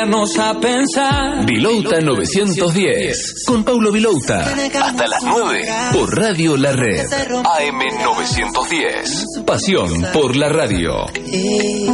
ponernos a pensar. Vilouta 910 con Paulo Vilouta hasta las 9 por Radio La Red AM 910. Pasión por la radio.